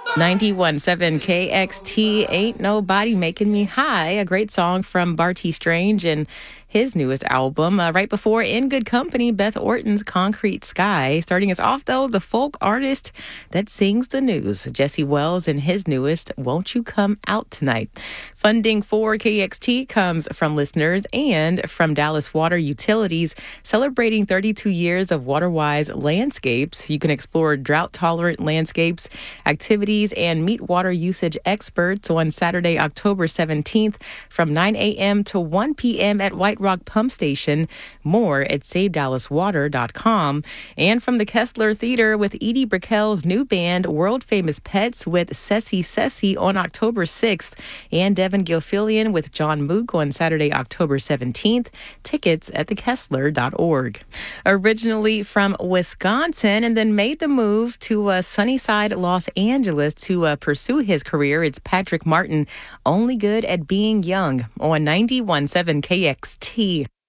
91.7 KXT, Ain't Nobody Making Me High, a great song from Barty Strange and his newest album. Right before In Good Company, Beth Orton's Concrete Sky. Starting us off, though, the folk artist that sings the news, Jesse Wells, and his newest, Won't You Come Out Tonight. Funding for KXT comes from listeners and from Dallas Water Utilities, celebrating 32 years of WaterWise landscapes. You can explore drought-tolerant landscapes, activities, and meet water usage experts on Saturday, October 17th from 9 a.m. to 1 p.m. at White Rock Pump Station. More at SaveDallasWater.com. And from the Kessler Theater with Edie Brickell's new band, World Famous Pets, with Ceci Ceci on October 6th. And Devin Gilfillian with John Mook on Saturday, October 17th. Tickets at thekessler.org. Originally from Wisconsin and then made the move to Sunnyside, Los Angeles to pursue his career, it's Patrick Martin, Only Good at Being Young on 91.7 KXT.